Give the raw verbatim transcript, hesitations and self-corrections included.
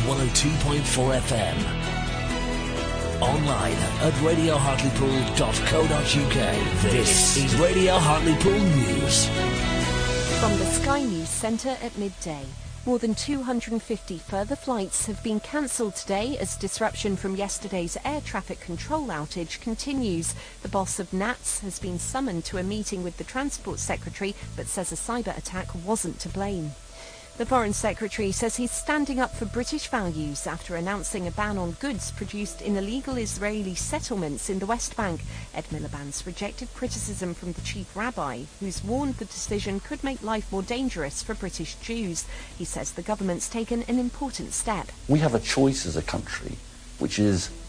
one oh two point four F M. Online at radio hartlepool dot co dot uk. This is Radio Hartlepool News. From the Sky News Centre at midday. More than two hundred fifty further flights have been cancelled today as disruption from yesterday's air traffic control outage continues. The boss of N A T S has been summoned to a meeting with the Transport Secretary but says a cyber attack wasn't to blame. The Foreign Secretary says he's standing up for British values after announcing a ban on goods produced in illegal Israeli settlements in the West Bank. Ed Miliband's rejected criticism from the chief rabbi, who's warned the decision could make life more dangerous for British Jews. He says the government's taken an important step. We have a choice as a country, which is